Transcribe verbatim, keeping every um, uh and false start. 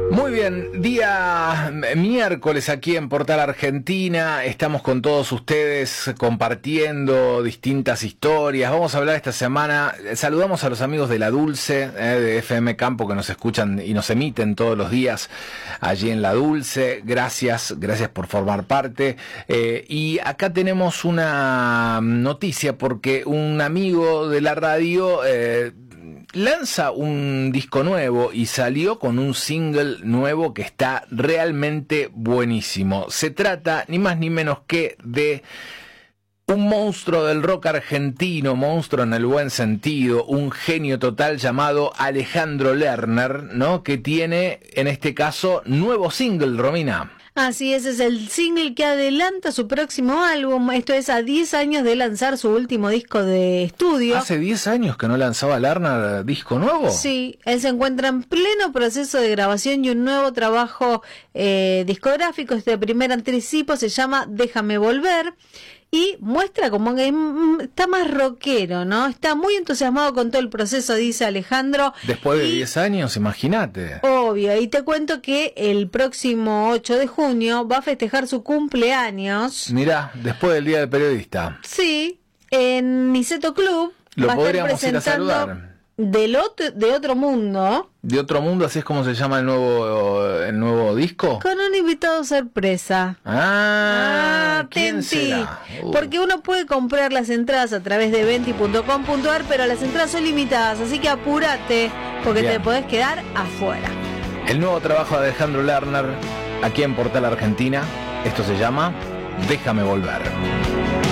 Muy bien, día miércoles aquí en Portal Argentina, estamos con todos ustedes compartiendo distintas historias. Vamos a hablar esta semana, saludamos a los amigos de La Dulce, eh, de F M Campo, que nos escuchan y nos emiten todos los días allí en La Dulce. Gracias, gracias por formar parte. Eh, y acá tenemos una noticia porque un amigo de la radio eh, lanza un disco nuevo y salió con un single nuevo que está realmente buenísimo. Se trata ni más ni menos que de un monstruo del rock argentino, monstruo en el buen sentido, un genio total llamado Alejandro Lerner, ¿no? Que tiene, en este caso, nuevo single, Romina. Así es, es el single que adelanta su próximo álbum. Esto es a diez años de lanzar su último disco de estudio. ¿Hace diez años que no lanzaba Lerner disco nuevo? Sí, él se encuentra en pleno proceso de grabación y un nuevo trabajo eh, discográfico. Este primer anticipo se llama Déjame Volver. Y muestra como que está más rockero, ¿no? Está muy entusiasmado con todo el proceso, dice Alejandro. Después de diez años, imagínate. Obvio, y te cuento que el próximo ocho de junio va a festejar su cumpleaños. Mirá, después del Día del Periodista. Sí, en Niceto Club. Lo va podríamos a ir a estar saludar. Del otro, de otro mundo. ¿De otro mundo? ¿Así es como se llama el nuevo el nuevo disco? Con un invitado sorpresa. Ah, ¿quién atenti, será? Uh. Porque uno puede comprar las entradas a través de venti punto com punto ar, pero las entradas son limitadas, así que apúrate, porque Bien. te podés quedar afuera. El nuevo trabajo de Alejandro Lerner, aquí en Portal Argentina, esto se llama Déjame Volver.